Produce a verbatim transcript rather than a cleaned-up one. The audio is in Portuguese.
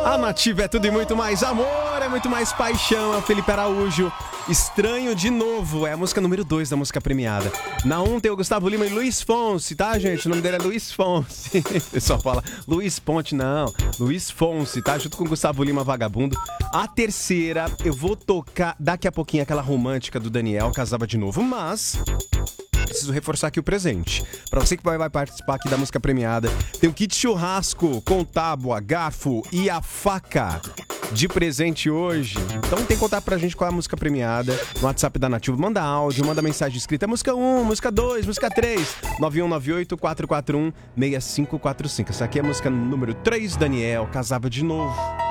A Nativa é tudo e muito mais amor, é muito mais paixão. É o Felipe Araújo, Estranho de Novo. É a música número dois da música premiada. Na um tem o Gustavo Lima e Luiz Fonsi, tá, gente? O nome dele é Luiz Fonsi. O pessoal fala Luiz Ponte, não. Luiz Fonsi, tá? Junto com o Gustavo Lima, Vagabundo. A terceira, eu vou tocar daqui a pouquinho aquela romântica do Daniel, Casava de Novo, mas... preciso reforçar aqui o presente. Pra você que vai, vai participar aqui da música premiada, tem o kit churrasco com tábua, garfo e a faca de presente hoje. Então tem que contar pra gente qual é a música premiada no WhatsApp da Nativa. Manda áudio, manda mensagem escrita. Música um, música dois, música três. nove um nove oito, quatro quatro um, seis cinco quatro cinco. Essa aqui é a música número três, Daniel, Casava de Novo.